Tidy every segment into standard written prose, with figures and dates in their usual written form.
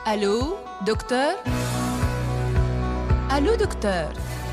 ألو دكتور؟ ألو دكتور؟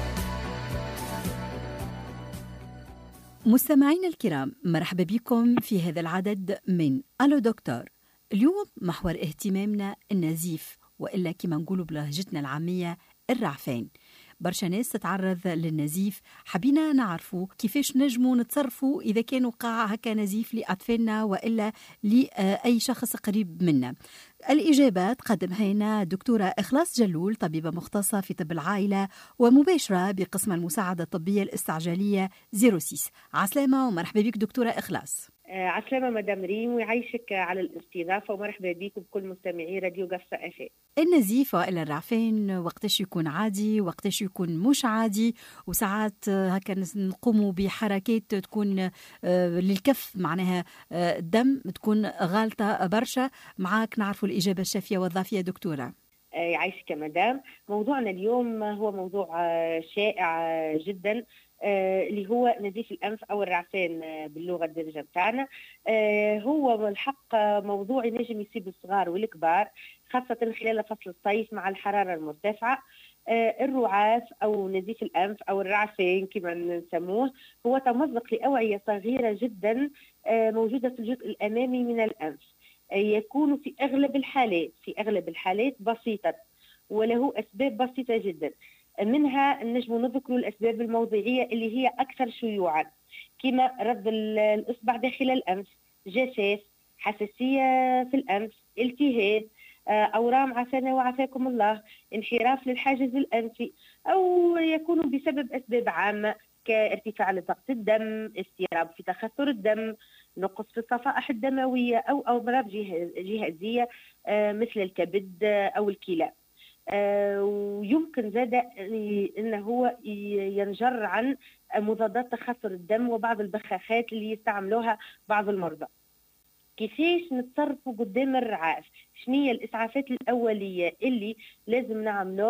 مستمعينا الكرام، مرحبا بكم في هذا العدد من ألو دكتور. اليوم محور اهتمامنا النزيف، وإلا كما نقولوا بلهجتنا العامية الرعفان. برشا ناس تتعرض للنزيف، حبينا نعرفوا كيفاش نجموا نتصرفوا إذا كان وقع هكا نزيف لأطفالنا وإلا لأي شخص قريب منا. الإجابة تقدمها لنا دكتورة إخلاص جلول، طبيبة مختصة في طب العائلة ومباشرة بقسم المساعدة الطبية الاستعجالية 06. عسلامة ومرحبا بك دكتورة إخلاص. عسلامة مدام ريم، ويعيشك على الاستضافة، ومرحبا بكم بكل مستمعي راديو قصة أفي. النزيف وإلا الرعفان وقتاش يكون عادي وقتاش يكون مش عادي، وساعات هكا نقوموا بحركات تكون للكف، معناها الدم تكون غالطة برشا. معاك نعرفوا الإجابة الشافية والضافية دكتورة. يعيشك مدام. موضوعنا اليوم هو موضوع شائع جدا، اللي هو نزيف الأنف أو الرعفان باللغة الدارجة بتاعنا. هو الحق موضوع ينجم يصيب الصغار والكبار، خاصة خلال فصل الصيف مع الحرارة المرتفعة. الرعاف أو نزيف الأنف أو الرعفان كما نسموه هو تمزق لأوعية صغيرة جدا موجودة في الجزء الأمامي من الأنف. يكون في أغلب الحالات بسيطة، وله أسباب بسيطة جدا. منها نجم نذكر الأسباب الموضعية اللي هي أكثر شيوعا، كما رد الإصبع داخل الأنف، جفاف، حساسية في الأنف، التهاب، أورام عافانا وعافاكم الله، انحراف للحاجز الأنفي، أو يكون بسبب أسباب عامة كارتفاع لضغط الدم، اضطراب في تخثر الدم، نقص في الصفائح الدموية، أو أمراض جهازية مثل الكبد أو الكلى. ويمكن زاد أنه هو ينجر عن مضادات تخثر الدم وبعض البخاخات اللي يستعملوها بعض المرضى. كيفاش نتصرفوا قدام الرعاف؟ شنية الإسعافات الأولية اللي لازم نعملوها